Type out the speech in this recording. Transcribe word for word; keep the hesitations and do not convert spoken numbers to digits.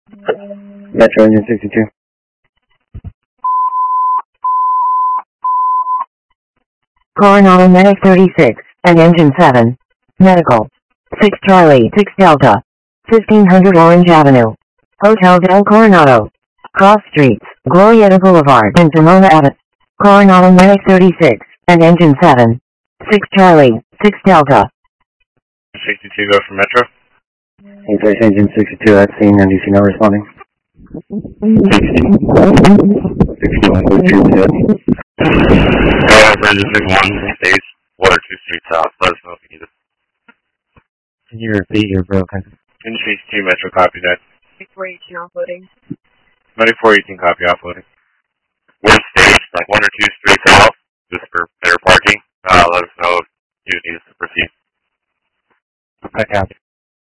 Metro engine sixty-two. Coronado Medic thirty-six, and engine seven. Medical. six Charlie, six Delta. fifteen hundred Orange Avenue. Hotel Del Coronado. Cross streets, Glorieta Boulevard and Pomona Avenue. Coronado Medic thirty-six, and engine seven. six Charlie, six Delta. sixty-two, go for Metro. Increase engine sixty-two at scene, N D C now responding. sixty-one, go two, set. Uh, engine sixty-one, stays, water two streets south, let us know if you need it. Can you repeat? You're broken. Engine sixty-two, Metro, copy that. four eighteen offloading. Medic four eighteen, copy, offloading. Wind stage, like one or two streets south, just for better parking. Uh, let us know if you need us to proceed. I copy.